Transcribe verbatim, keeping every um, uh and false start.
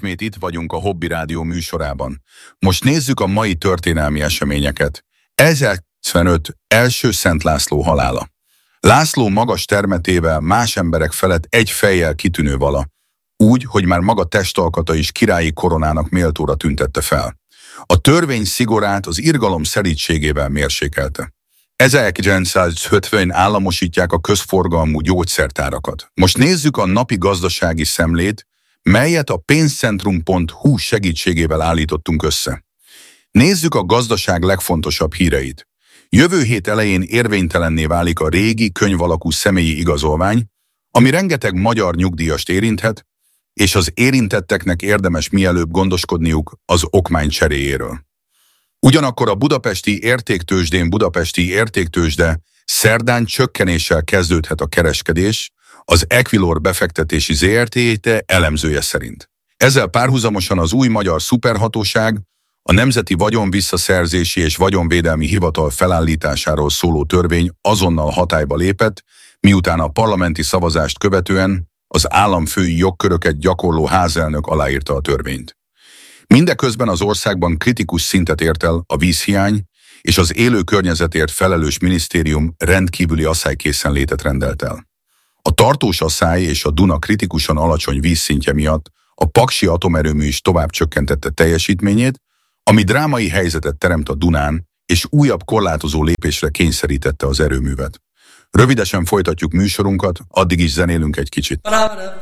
Ismét itt vagyunk a Hobby Rádió műsorában. Most nézzük a mai történelmi eseményeket. ezerkilencszázhetvenöt első Szent László halála. László magas termetével más emberek felett egy fejjel kitűnő vala, úgy, hogy már maga testalkata is királyi koronának méltóra tüntette fel. A törvény szigorát az irgalom szelídségével mérsékelte. ezerkilencszázötven államosítják a közforgalmú gyógyszertárakat. Most nézzük a napi gazdasági szemlét, melyet a pénzcentrum pont hu segítségével állítottunk össze. Nézzük a gazdaság legfontosabb híreit. Jövő hét elején érvénytelenné válik a régi könyvalakú személyi igazolvány, ami rengeteg magyar nyugdíjast érinthet, és az érintetteknek érdemes mielőbb gondoskodniuk az okmány cseréjéről. Ugyanakkor a budapesti értéktőzsdén budapesti értéktőzsde szerdán csökkenéssel kezdődhet a kereskedés, az Equilor befektetési zé er té elemzője szerint. Ezzel párhuzamosan az új magyar szuperhatóság a Nemzeti Vagyonvisszaszerzési és Vagyonvédelmi Hivatal felállításáról szóló törvény azonnal hatályba lépett, miután a parlamenti szavazást követően az államfői jogköröket gyakorló házelnök aláírta a törvényt. Mindeközben az országban kritikus szintet ért el a vízhiány, és az élő környezetért felelős minisztérium rendkívüli asszálykészenlétet rendelt el. A tartós asszály és a Duna kritikusan alacsony vízszintje miatt a paksi atomerőmű is tovább csökkentette teljesítményét, ami drámai helyzetet teremt a Dunán, és újabb korlátozó lépésre kényszerítette az erőművet. Rövidesen folytatjuk műsorunkat, addig is zenélünk egy kicsit.